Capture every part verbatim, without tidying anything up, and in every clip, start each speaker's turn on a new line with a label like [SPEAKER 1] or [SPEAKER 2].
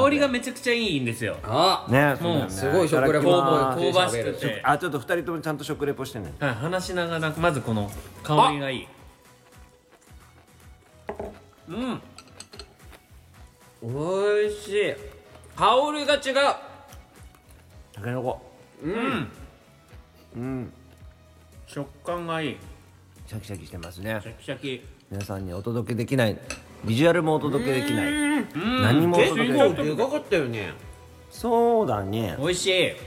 [SPEAKER 1] 香りがめちゃくちゃいいんですよ。
[SPEAKER 2] あ
[SPEAKER 3] ね、
[SPEAKER 1] もう
[SPEAKER 2] すごい食レポ
[SPEAKER 1] 香
[SPEAKER 2] 香
[SPEAKER 1] ばしくて、
[SPEAKER 3] あ、ちょっと二人ともちゃんと食レポしてね。
[SPEAKER 1] はい、話しながらまずこの香りがいい。うん、
[SPEAKER 2] おいしい。香りが違う。
[SPEAKER 3] たけのこ。
[SPEAKER 1] うん、
[SPEAKER 3] うん。
[SPEAKER 1] 食感がいい。
[SPEAKER 3] シャキシャキしてますね
[SPEAKER 1] シ。ャキシャキ。
[SPEAKER 3] 皆さんにお届けできない、ビジュアルもお届けできない。何もお
[SPEAKER 2] 結
[SPEAKER 3] 届け
[SPEAKER 2] 構
[SPEAKER 3] できない。
[SPEAKER 2] でかかったよね。
[SPEAKER 3] そうだね。
[SPEAKER 1] 美味しい。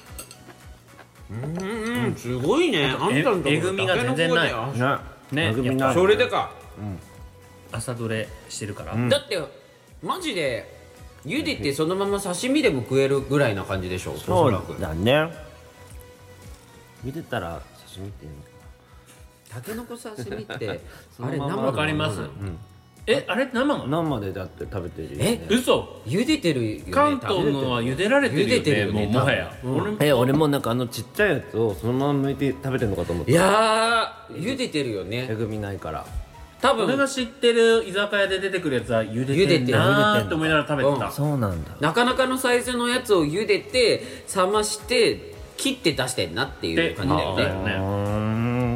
[SPEAKER 2] うん、すごいね。あんたのとこ
[SPEAKER 1] えぐみが全然ない
[SPEAKER 3] ね。
[SPEAKER 1] ね、
[SPEAKER 3] 恵みない
[SPEAKER 1] やっぱ
[SPEAKER 2] それでか。
[SPEAKER 1] 朝どれしてるから。
[SPEAKER 2] だってマジで茹でてそのまま刺身でも食えるぐらいな感じでしょ。
[SPEAKER 3] そう
[SPEAKER 2] おそらく
[SPEAKER 3] だね。見てたら刺身っていうの
[SPEAKER 2] タケノコ刺身って
[SPEAKER 3] その
[SPEAKER 2] あれ
[SPEAKER 3] まま
[SPEAKER 2] 生
[SPEAKER 1] わかります。え、あれ生なの？
[SPEAKER 3] 生でだって食べてるよね。
[SPEAKER 2] え
[SPEAKER 1] 嘘。
[SPEAKER 2] 茹でてるよね。
[SPEAKER 1] 関東のは茹でられてるよね。
[SPEAKER 2] 茹でてるよね
[SPEAKER 1] もうもはや。
[SPEAKER 2] 多分
[SPEAKER 1] 俺
[SPEAKER 3] え、俺もなんかあのちっちゃいやつをそのまま剥いて食べてるのかと思った。
[SPEAKER 2] いやー茹でてるよ
[SPEAKER 3] え
[SPEAKER 2] ね。
[SPEAKER 3] ぐみないから。
[SPEAKER 2] 多分
[SPEAKER 1] 俺が知ってる居酒屋で出てくるやつは茹でてんなーって思いながら食べてた。
[SPEAKER 3] そうなんだ。
[SPEAKER 2] なかなかのサイズのやつを茹でて冷まして切って出してんなっていう感じだよね。
[SPEAKER 1] でね
[SPEAKER 3] うーん。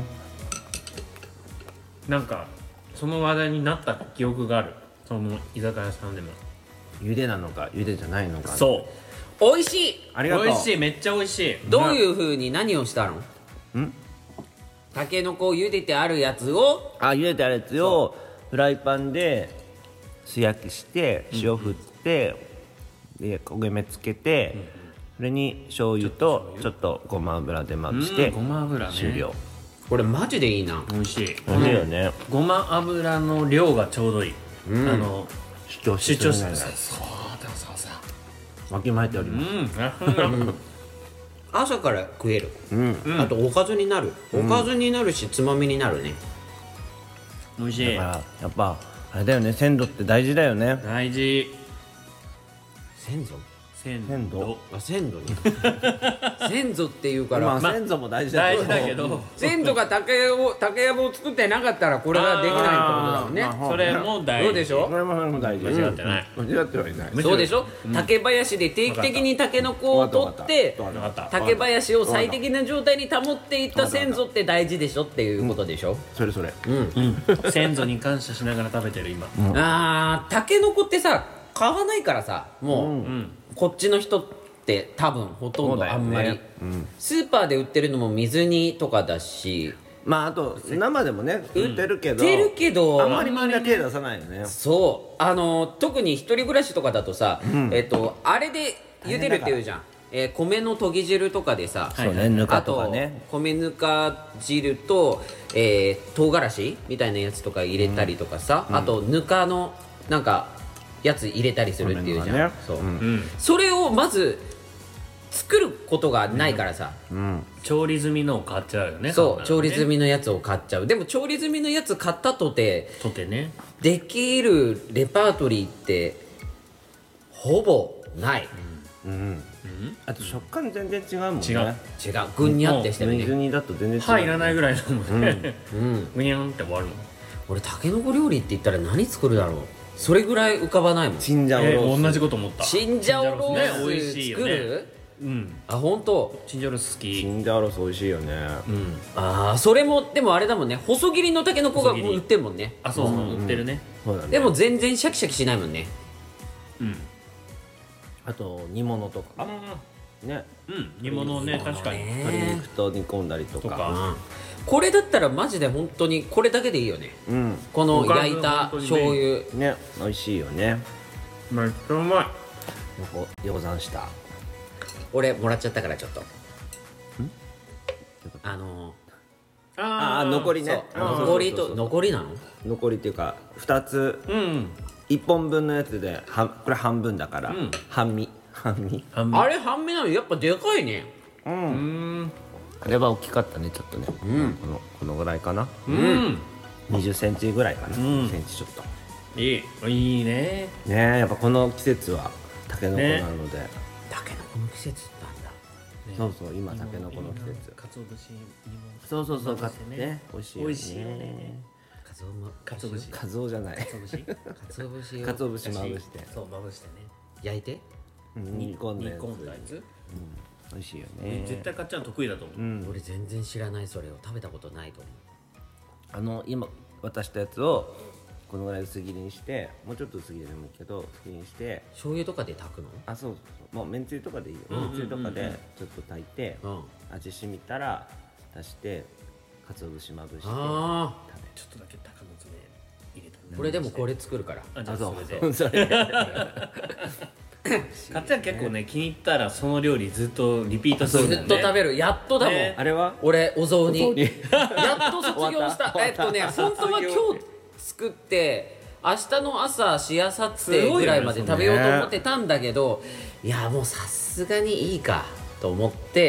[SPEAKER 1] なんかその話題になった記憶がある。その居酒屋さんでも。
[SPEAKER 3] 茹でなのか茹でじゃないのか。う。
[SPEAKER 1] そう。
[SPEAKER 2] 美味しい。
[SPEAKER 3] ありがとう。
[SPEAKER 1] 美味しい、めっちゃ美味しい。
[SPEAKER 2] どういう風に何をしたの？
[SPEAKER 3] ん？
[SPEAKER 2] タケノコを茹でてあるやつを
[SPEAKER 3] あ、茹でてあるやつをフライパンで素焼きして塩振って、で焦げ目つけて、それに醤油とちょっとごま油でまぶして
[SPEAKER 1] うんごま油ね
[SPEAKER 3] 終了。
[SPEAKER 2] これマジでいいな。
[SPEAKER 1] 美味しい。
[SPEAKER 3] 美味しいよね。
[SPEAKER 1] ごま油の量がちょうどいい。
[SPEAKER 2] うん
[SPEAKER 1] あの
[SPEAKER 3] 主張
[SPEAKER 1] 主張してる。
[SPEAKER 3] ない
[SPEAKER 1] そうだそうさ。
[SPEAKER 3] わきまえており
[SPEAKER 1] う
[SPEAKER 3] ます。
[SPEAKER 1] ん。
[SPEAKER 2] 朝から食える。
[SPEAKER 3] うん。
[SPEAKER 1] うん
[SPEAKER 2] あとおかずになる。おかずになるしつまみになるね。
[SPEAKER 1] 美味しい
[SPEAKER 3] だか。らやっぱあれだよね、鮮度って大事だよね。
[SPEAKER 1] 大事。
[SPEAKER 2] 先祖？
[SPEAKER 1] 鮮
[SPEAKER 3] 鮮度
[SPEAKER 1] 度。
[SPEAKER 2] あ、鮮度ね。先祖っていうか
[SPEAKER 3] まあ
[SPEAKER 2] ら、
[SPEAKER 3] 鮮度も大事だ
[SPEAKER 1] 大
[SPEAKER 3] けど。
[SPEAKER 1] 事だけど。
[SPEAKER 2] 先祖が竹やぶを竹やぶを作ってなかったらこれができないってことだもんね。
[SPEAKER 3] あーまあ
[SPEAKER 1] それも大事。
[SPEAKER 2] そうでしょ
[SPEAKER 3] これもそれも大事。
[SPEAKER 1] 間違ってない
[SPEAKER 3] 間違ってはいない。
[SPEAKER 2] そうでしょ、竹林で定期的にタケノコを取って
[SPEAKER 3] わかった
[SPEAKER 1] わかった。
[SPEAKER 2] 竹林を最適な状態に保っていった先祖って大事でしょっていうことでしょ。
[SPEAKER 3] それそれ。
[SPEAKER 1] うん。先祖に感謝しながら食べてる今。
[SPEAKER 2] あー、タケノコってさ買わないからさ、もう、
[SPEAKER 1] うん。
[SPEAKER 2] こっちの人って多分ほとんど
[SPEAKER 3] そうだよね
[SPEAKER 2] あんまり、
[SPEAKER 3] うん
[SPEAKER 2] スーパーで売ってるのも水煮とかだし、
[SPEAKER 3] まああと生でもね売ってるけど、
[SPEAKER 2] 売ってるけど
[SPEAKER 3] あんまりみんな手出さないよね。
[SPEAKER 2] そう、あの特に一人暮らしとかだとさ、えっとあれで茹でるっていうじゃん、えー米のとぎ汁とかでさ、
[SPEAKER 3] そうね、ぬかとかね。
[SPEAKER 2] あと米ぬか汁と、えー、唐辛子みたいなやつとか入れたりとかさ、あとぬかのなんかやつ入れたりするっていうじゃん、
[SPEAKER 3] 米ぬかね
[SPEAKER 2] そう、
[SPEAKER 3] うん
[SPEAKER 1] うん。
[SPEAKER 2] それをまず作ることがないからさ、
[SPEAKER 3] うん。
[SPEAKER 1] 調理済みのを買っちゃうよね。
[SPEAKER 2] そう調理済
[SPEAKER 1] み。
[SPEAKER 2] みのやつを買っちゃう。でも調理済みのやつ買ったとて
[SPEAKER 1] とてね。
[SPEAKER 2] できるレパートリーってほぼない、
[SPEAKER 3] うん。あと食感全然違うもんね。
[SPEAKER 1] 違う
[SPEAKER 2] 違うぐんにゃってしてるね。
[SPEAKER 3] 水煮だと全然違う。
[SPEAKER 1] 歯いらないぐらいのもんね。
[SPEAKER 2] うん、
[SPEAKER 1] ぐにゃんって終わるもん。
[SPEAKER 2] 俺タケノコ料理って言ったら何作るだろう。それぐらい浮かばないもん。
[SPEAKER 3] チンジャオ
[SPEAKER 1] え
[SPEAKER 3] ロース。
[SPEAKER 1] 同じこと思った。
[SPEAKER 2] チンジャオロ
[SPEAKER 1] ね、美味
[SPEAKER 2] ース
[SPEAKER 1] しいよね。
[SPEAKER 2] 作る？
[SPEAKER 1] うん。
[SPEAKER 2] あ、本当。
[SPEAKER 1] チンジャオロース好
[SPEAKER 3] チ
[SPEAKER 1] き。
[SPEAKER 3] ンジャオロース美味しいよね。
[SPEAKER 1] うん。
[SPEAKER 2] ああ、それもでもあれだもんね、細切りのタケノコが
[SPEAKER 1] 細切り
[SPEAKER 2] 売ってるもんね。
[SPEAKER 1] あ、そうそう、売ってるね。
[SPEAKER 3] そうだね。
[SPEAKER 2] でも全然シャキシャキしないもんね。
[SPEAKER 1] うん。
[SPEAKER 3] あと煮物とか
[SPEAKER 1] あ
[SPEAKER 3] ね。
[SPEAKER 1] うん。煮物ね、確かに。
[SPEAKER 2] ね
[SPEAKER 3] 鶏肉と煮込んだりとか。
[SPEAKER 1] とか。
[SPEAKER 2] うん、これだったらマジで本当にこれだけでいいよね。
[SPEAKER 3] うん。
[SPEAKER 2] この
[SPEAKER 1] おかず
[SPEAKER 2] 焼いた
[SPEAKER 1] 本当にね
[SPEAKER 2] 醤油。
[SPEAKER 3] ね、美味しいよね。
[SPEAKER 1] めっちゃうまい。
[SPEAKER 3] よこよざんした。
[SPEAKER 2] 俺もらっちゃったからちょっとあの
[SPEAKER 3] ああ、残り
[SPEAKER 2] ー、
[SPEAKER 3] ね。
[SPEAKER 2] そう
[SPEAKER 3] あの
[SPEAKER 2] 残りと
[SPEAKER 3] そうそうそう
[SPEAKER 2] 残りなの？
[SPEAKER 3] 残りっていうか二つ
[SPEAKER 1] うん。
[SPEAKER 3] 一本分のやつではこれ半分だから、
[SPEAKER 1] うん
[SPEAKER 3] 半身半身。
[SPEAKER 1] 半分。
[SPEAKER 2] あれ半目なのやっぱでかいね。
[SPEAKER 3] う。
[SPEAKER 1] うんん。
[SPEAKER 3] あれは大きかったねちょっとね。
[SPEAKER 2] うん
[SPEAKER 3] このこのぐらいかな。
[SPEAKER 1] うん。
[SPEAKER 3] にじゅっセンチぐらいかな。
[SPEAKER 1] うん
[SPEAKER 3] にセンチちょっと。
[SPEAKER 1] いい。いいね。
[SPEAKER 3] ねえやっぱこの季節はタケノコなので、
[SPEAKER 2] タケノコの季節なんだ。
[SPEAKER 3] そうそう今タケノコの季節。
[SPEAKER 1] かつお節にも。
[SPEAKER 3] そうそうそうか
[SPEAKER 1] かつお節
[SPEAKER 3] ね美味しいよね。
[SPEAKER 1] 美味しいよね。
[SPEAKER 2] カツオも
[SPEAKER 1] かつお節。
[SPEAKER 3] カツオじゃない。
[SPEAKER 1] かつお節。
[SPEAKER 2] カツオ節を
[SPEAKER 3] かつお節まぶして。
[SPEAKER 1] そう、まぶしてね。
[SPEAKER 2] 焼いて
[SPEAKER 3] 煮込んだやつ
[SPEAKER 1] 煮込んだやつ、
[SPEAKER 3] 美味しいよね。
[SPEAKER 1] 絶対買っちゃうの得意だと思う、
[SPEAKER 3] うん
[SPEAKER 2] 俺全然知らないそれを食べたことないと思
[SPEAKER 3] あの今渡したやつをこのぐらい薄切りにして、もうちょっと薄切りでもいいけど薄切りにして、
[SPEAKER 2] う。醤油とかで炊くの？
[SPEAKER 3] あそうそうそう、もうめんつゆとかでいいよ、めんつゆとかでちょっと炊いて、
[SPEAKER 2] うん
[SPEAKER 3] 味しみたら出して鰹節まぶして
[SPEAKER 2] あ
[SPEAKER 1] ちょっとだけ鷹の爪入れた
[SPEAKER 2] あこれでもこれ作るから
[SPEAKER 1] あじゃあ
[SPEAKER 3] あそ
[SPEAKER 1] それで
[SPEAKER 3] うそれ
[SPEAKER 1] かっちゃん結構ね気に入ったらその料理ずっとリピートするん
[SPEAKER 2] ず
[SPEAKER 1] だよね
[SPEAKER 2] っと食べる。やっとだもん、
[SPEAKER 1] ね
[SPEAKER 3] あれは
[SPEAKER 2] 俺お雑煮
[SPEAKER 3] お雑煮
[SPEAKER 2] やっと卒業した
[SPEAKER 3] 終わった
[SPEAKER 2] えっとね
[SPEAKER 3] 終わった
[SPEAKER 2] 本当は今日作って明日の朝しあさっ
[SPEAKER 1] すごいよね
[SPEAKER 2] てぐらいまで食べようと思ってたんだけど、いやもうさすがにいいかと思って、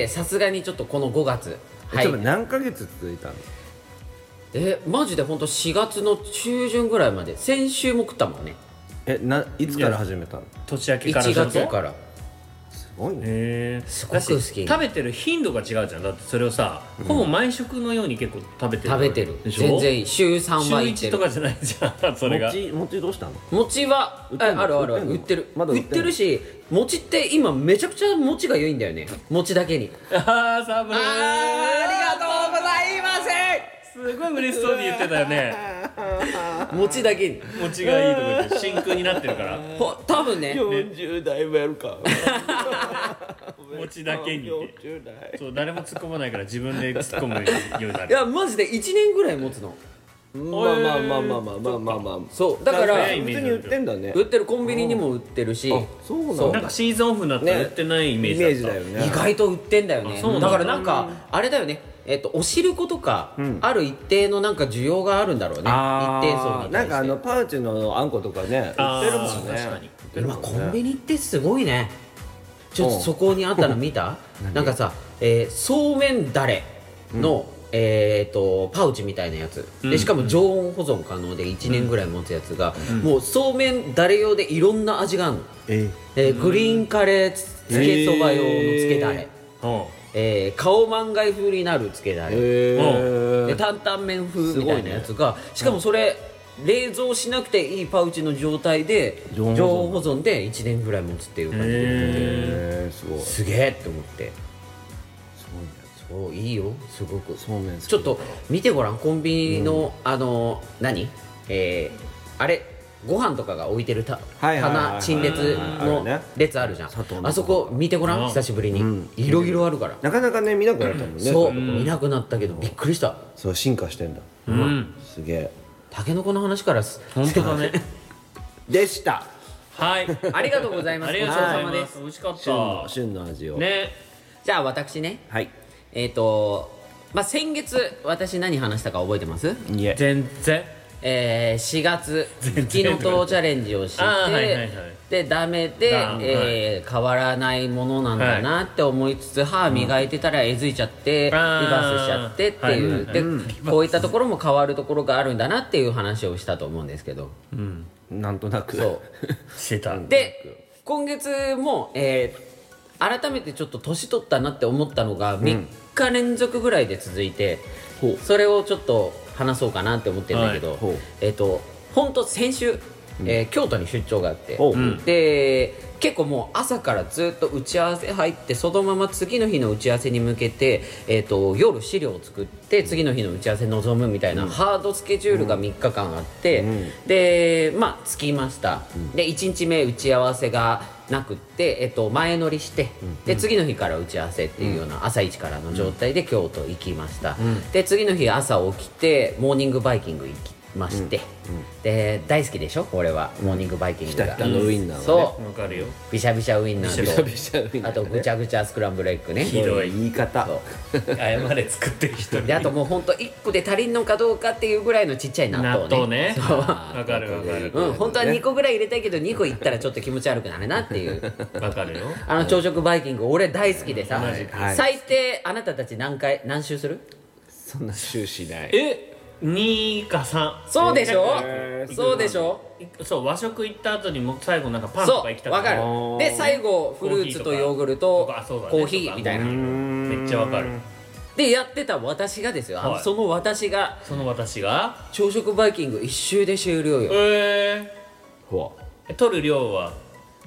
[SPEAKER 2] さすがにちょっとこのごがつ
[SPEAKER 3] えちょっと何ヶ月続いたの？
[SPEAKER 2] えマジで本当しがつの中旬ぐらいまで、先週も食ったもんね。
[SPEAKER 3] えないつから始めたの？
[SPEAKER 1] 年明けから
[SPEAKER 2] いちがつから
[SPEAKER 3] すごいね。
[SPEAKER 1] へえ
[SPEAKER 2] すごく好き
[SPEAKER 1] だし食べてる頻度が違うじゃん。だってそれをさ、ほぼ毎食のように結構食べてる
[SPEAKER 2] 食べてる
[SPEAKER 1] でしょ。
[SPEAKER 2] 全然いい。週さん
[SPEAKER 1] 週
[SPEAKER 2] はいってる。
[SPEAKER 1] いちとかじゃないじゃんそれが。
[SPEAKER 3] 餅餅どうしたの？
[SPEAKER 2] 餅は
[SPEAKER 3] 売ってんの
[SPEAKER 2] ああるあるある
[SPEAKER 3] 売っんの
[SPEAKER 2] 売っててる
[SPEAKER 3] まだ売っんの
[SPEAKER 2] 売っててるし、餅って今めちゃくちゃ餅が良いんだよね、餅だけに。
[SPEAKER 1] あーサブー
[SPEAKER 2] あーありがとうございます
[SPEAKER 1] ごい嬉しそうに言ってたよね
[SPEAKER 2] 餅だけに
[SPEAKER 1] 餅がいいとこ言って真空になってるから
[SPEAKER 2] ほ多分ね
[SPEAKER 3] よんじゅう代ウェルカム
[SPEAKER 1] 餅だけに
[SPEAKER 3] よんじゅう代
[SPEAKER 1] そう誰も突っ込まないから自分で突っ込むようにないる
[SPEAKER 2] やマジでいちねんぐらい持つの。
[SPEAKER 3] まあまあまあまあまあまあまあまあ
[SPEAKER 2] そうだから
[SPEAKER 1] 早い
[SPEAKER 3] 普通に売ってんだね。
[SPEAKER 2] 売ってるコンビニにも売ってるし、
[SPEAKER 3] あそうなんだ
[SPEAKER 2] そう
[SPEAKER 1] なんかシーズンオフになったら売ってないイメージだった、
[SPEAKER 3] イメージだよね。
[SPEAKER 2] 意外と売ってんだよね。
[SPEAKER 1] あそうなんだ
[SPEAKER 2] だからなんかあれだよね、えっとお汁粉とか、ある一定のなんか需要があるんだろうね、
[SPEAKER 3] あ
[SPEAKER 2] 一定層に対して。
[SPEAKER 3] なんかあのパウチのあんことかね売ってるもんね。
[SPEAKER 1] 確かに
[SPEAKER 2] 今コンビニってすごいね。ちょっと
[SPEAKER 3] うん
[SPEAKER 2] そこにあったの見たなんかさ、えーそうめんだれの、えー、とパウチみたいなやつで、しかも常温保存可能でいちねんぐらい持つやつが、もうそうめんだれ用でいろんな味があるの、
[SPEAKER 3] え
[SPEAKER 2] えーグリーンカレーつつけそば用のつけだれ、
[SPEAKER 1] うん
[SPEAKER 2] えー、カオマンガイ風になるつけだれ、
[SPEAKER 3] え
[SPEAKER 2] で担々麺風みたいなやつが、しかもそれ冷蔵しなくていいパウチの状態で
[SPEAKER 3] 常温保存
[SPEAKER 2] 常温保存でいちねんぐらい持つっていう感じで、
[SPEAKER 3] えすごい
[SPEAKER 2] すげえって思って。
[SPEAKER 3] すごいね。
[SPEAKER 2] そういいよすごく。
[SPEAKER 3] そうめん好き
[SPEAKER 2] ちょっと見てごらんコンビニの、あの何えー、あれご飯とかが置いてるた
[SPEAKER 3] はいはいはいはい
[SPEAKER 2] 棚陳列の
[SPEAKER 3] あるね
[SPEAKER 2] 列あるじゃん、
[SPEAKER 3] 砂糖の
[SPEAKER 2] あそこ見てごら
[SPEAKER 1] うん
[SPEAKER 2] ん久しぶりに、
[SPEAKER 3] ん
[SPEAKER 2] いろいろあるから、
[SPEAKER 3] なかなかね見なくなったもんね。
[SPEAKER 2] そう、
[SPEAKER 3] いとこ
[SPEAKER 2] 見なくなったけどびっくりした。
[SPEAKER 3] そう進化してんだ。
[SPEAKER 1] うん
[SPEAKER 3] すげえ。
[SPEAKER 2] たけのこの話からす
[SPEAKER 1] 本当だね
[SPEAKER 3] でした。
[SPEAKER 1] はい
[SPEAKER 2] ありがとうございます
[SPEAKER 1] ありがとうござい
[SPEAKER 2] ごちそうさまで
[SPEAKER 1] ますす美味しかっ
[SPEAKER 3] 旬の
[SPEAKER 1] た
[SPEAKER 3] 旬の味を。
[SPEAKER 1] ね
[SPEAKER 2] じゃあ私ね
[SPEAKER 3] はい。
[SPEAKER 2] えっ、ー、とまあ先月私何話したか覚えてます
[SPEAKER 3] いえ。
[SPEAKER 1] 全然
[SPEAKER 2] えー、しがつ
[SPEAKER 1] 然
[SPEAKER 2] 吹きのとうチャレンジをして、
[SPEAKER 1] あーはいはいはい
[SPEAKER 2] でダメで、
[SPEAKER 1] ダメ
[SPEAKER 2] えー変わらないものなんだなって思いつつ、歯磨いてたらえずいちゃって、リ
[SPEAKER 1] あー
[SPEAKER 2] バースしちゃってっていう、
[SPEAKER 1] はいはい
[SPEAKER 2] でこういったところも変わるところがあるんだなっていう話をしたと思うんですけど、
[SPEAKER 3] なんとなく。
[SPEAKER 2] そう
[SPEAKER 1] してた
[SPEAKER 2] で今月も、えー改めてちょっと年取ったなって思ったのがみっか連続ぐらいで続いて、
[SPEAKER 3] ほう
[SPEAKER 2] それをちょっと話そうかなって思ってるんだけど、
[SPEAKER 3] はいほう
[SPEAKER 2] えっ、と本当先週、えー京都に出張があって、
[SPEAKER 3] ほう
[SPEAKER 1] うん
[SPEAKER 2] で結構もう朝からずっと打ち合わせ入ってそのまま次の日の打ち合わせに向けて、えー、と夜資料を作って次の日の打ち合わせに臨むみたいな、ハードスケジュールがみっかかんあって、でまあ着きました、でいちにちめ打ち合わせがなくって、えっと、前乗りして、で次の日から打ち合わせっていうような朝一からの状態で京都行きました、で次の日朝起きてモーニングバイキング行きまして、で大好きでしょ俺はモーニングバイキングが、
[SPEAKER 3] ひたひたのウインナーをね。
[SPEAKER 2] そう
[SPEAKER 1] わかるよ
[SPEAKER 2] ビシャビシャウインナーと
[SPEAKER 3] ビシャビシャウインナー
[SPEAKER 2] あとぐちゃぐちゃスクランブルエッグね
[SPEAKER 1] ひどい
[SPEAKER 3] 言い方。
[SPEAKER 1] 謝れ作ってる人に
[SPEAKER 2] であともうほんといっこで足りんのかどうかっていうぐらいのちっちゃい納豆ね
[SPEAKER 1] 納豆ね
[SPEAKER 2] そう
[SPEAKER 1] わかるわかる
[SPEAKER 2] うん、本当はにこぐらい入れたいけどにこいったらちょっと気持ち悪くなるなっていう
[SPEAKER 1] わかるよ
[SPEAKER 2] あの朝食バイキング俺大好きでさ、
[SPEAKER 1] 同じく
[SPEAKER 3] はい
[SPEAKER 2] 最低あなたたち何回何周する
[SPEAKER 3] そんな終始ない。
[SPEAKER 1] えにかさん
[SPEAKER 2] そうでしょ、
[SPEAKER 3] えー
[SPEAKER 2] そうでしょ
[SPEAKER 1] そう和食行った後にも最後なんかパンと
[SPEAKER 2] そ
[SPEAKER 1] か行きた
[SPEAKER 2] うわかる
[SPEAKER 3] ー
[SPEAKER 2] で最後フルーツとヨーグルト
[SPEAKER 1] あそうだね
[SPEAKER 2] コーヒーみたいな
[SPEAKER 1] めっちゃわかる
[SPEAKER 2] でやってた私がですよ、あの
[SPEAKER 1] はい
[SPEAKER 2] その私が
[SPEAKER 1] その私が
[SPEAKER 2] 朝食バイキング一周で終了よ
[SPEAKER 1] え
[SPEAKER 3] ほ
[SPEAKER 1] ー、取る量は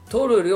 [SPEAKER 2] 取る量